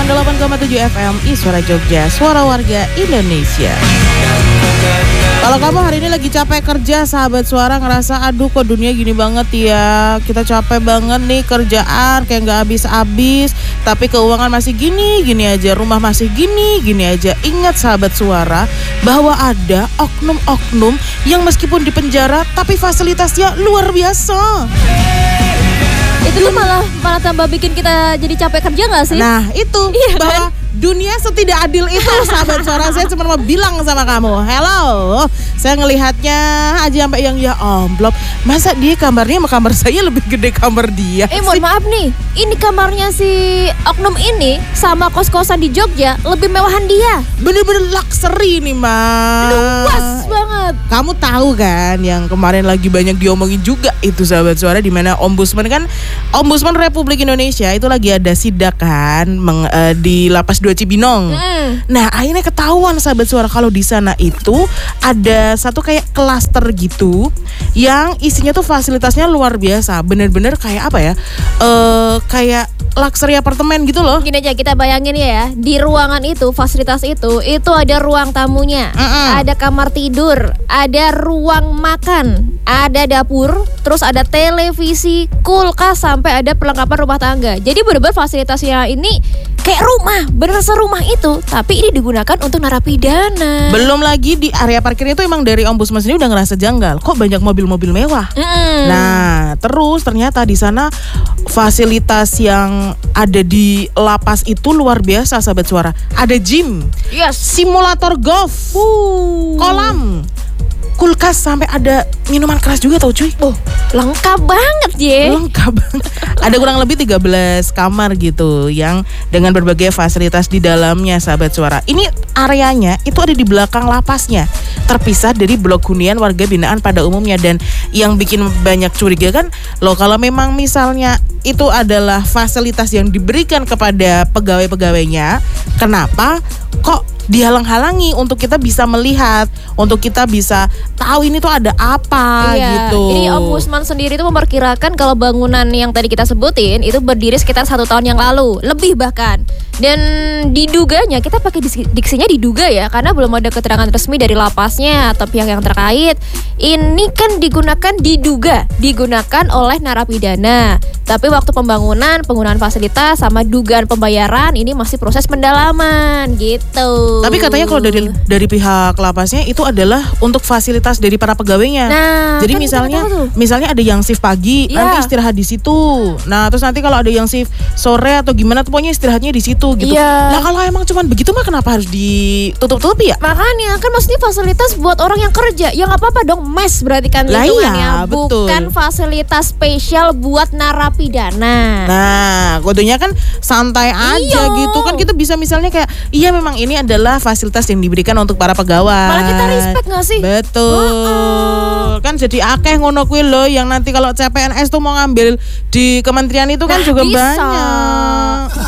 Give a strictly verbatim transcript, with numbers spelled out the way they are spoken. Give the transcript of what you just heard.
sembilan puluh delapan koma tujuh F M Suara Jogja, suara warga Indonesia. Kalau kamu hari ini lagi capek kerja, sahabat suara, ngerasa aduh kok dunia gini banget ya, kita capek banget nih kerjaan kayak gak habis-habis, tapi keuangan masih gini gini aja, rumah masih gini gini aja. Ingat sahabat suara bahwa ada oknum-oknum yang meskipun di penjara tapi fasilitasnya luar biasa. Itu tuh malah malah tambah bikin kita jadi capek kerja gak sih? Nah itu iya, bahwa kan? Dunia setidak adil itu sahabat suara. Saya cuma mau bilang sama kamu, hello, saya ngelihatnya aja sampai yang ya amplop, masa dia kamarnya sama kamar saya lebih gede kamar dia. Eh mohon maaf nih, ini kamarnya si oknum ini sama kos-kosan di Jogja lebih mewahan dia. Bener-bener luxury nih mas, luas banget. Kamu tahu kan yang kemarin lagi banyak diomongin juga itu sahabat suara, di mana ombudsman kan, ombudsman Republik Indonesia itu lagi ada sidak kan meng, uh, di Lapas dua Cibinong. Mm. Nah akhirnya ketahuan sahabat suara kalau di sana itu ada satu kayak klaster gitu yang isinya tuh fasilitasnya luar biasa, bener-bener kayak apa ya, uh, kayak luxury apartemen gitu loh. Gini aja kita bayangin ya, di ruangan itu, fasilitas itu, itu ada ruang tamunya, Mm-mm. ada kamar tidur, ada ruang makan, ada dapur, terus ada televisi, kulkas, sampai ada perlengkapan rumah tangga. Jadi bener-bener fasilitasnya ini kayak rumah, bener serumah itu, tapi ini digunakan untuk narapidana. Belum lagi di area parkirnya itu emang dari ombudsman sendiri udah ngerasa janggal, kok banyak mobil-mobil mewah. Mm. Nah, terus ternyata di sana fasilitas yang ada di lapas itu luar biasa sahabat suara. Ada gym, yes, simulator golf, uh. kolam, kulkas, sampai ada minuman keras juga tau cuy. Oh, lengkap banget ya. Lengkap banget. Ada kurang lebih tiga belas kamar gitu yang dengan berbagai fasilitas di dalamnya sahabat suara. Ini areanya itu ada di belakang lapasnya, terpisah dari blok hunian warga binaan pada umumnya. Dan yang bikin banyak curiga kan, loh kalau memang misalnya itu adalah fasilitas yang diberikan kepada pegawai-pegawainya, kenapa kok dihalang-halangi untuk kita bisa melihat, untuk kita bisa tahu ini tuh ada apa iya, gitu. Ini ombudsman sendiri tuh memperkirakan kalau bangunan yang tadi kita sebutin itu berdiri sekitar satu tahun yang lalu, lebih bahkan. Dan diduganya, kita pakai diksinya diduga ya, karena belum ada keterangan resmi dari lapasnya atau pihak yang terkait. Ini kan digunakan diduga, digunakan oleh narapidana. Tapi waktu pembangunan, penggunaan fasilitas sama dugaan pembayaran ini masih proses pendalaman gitu. Tapi katanya kalau dari dari pihak lapasnya itu adalah untuk fasilitas dari para pegawainya. Nah, jadi kan misalnya misalnya ada yang shift pagi, ya, nanti istirahat di situ. Nah, terus nanti kalau ada yang shift sore atau gimana, tuh pokoknya istirahatnya di situ gitu. Ya. Nah, kalau emang cuman begitu mah kenapa harus ditutup-tutupi ya? Makanya kan maksudnya fasilitas buat orang yang kerja. Ya nggak apa-apa dong, mes berarti kan hitungannya, bukan fasilitas spesial buat narapidana. Nah, kodenya kan santai aja Iyo. gitu kan, kita bisa misalnya kayak iya memang ini adalah fasilitas yang diberikan untuk para pegawai. Malah kita respect gak sih? Betul. Oh, oh. Kan jadi akeh ngono kuwi loh yang nanti kalau C P N S tuh mau ngambil di kementerian itu kan nah, juga bisa. banyak.